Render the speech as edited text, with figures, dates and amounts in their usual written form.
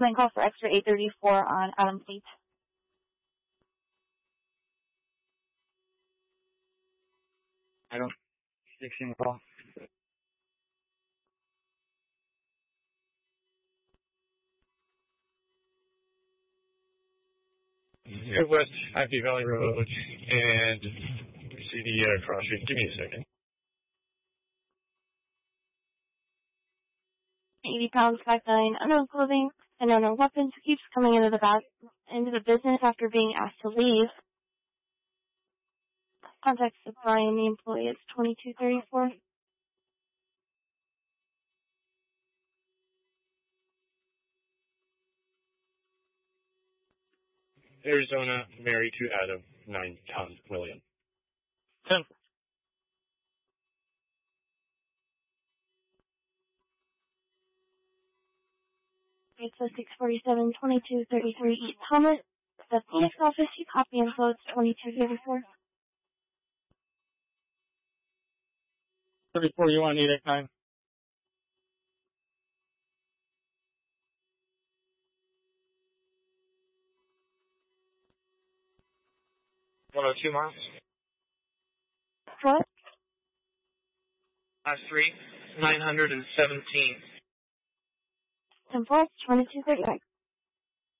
Line call for extra 834 on Adams Street. I don't 16 call. West Happy Valley Road and see the cross street. Give me a second. 80 pounds, 5'9", unknown clothing and unknown weapons, keeps coming into the business after being asked to leave. Contact of Brian, the employee, is 2234. Arizona, Mary to Adam, 9 Tom William. 10. It's a 647, 2233 East Thomas. The Phoenix office, you copy info, it's 2234. 34, you want 889? $102 miles. What? Class 3, 917. 10-4, 2235.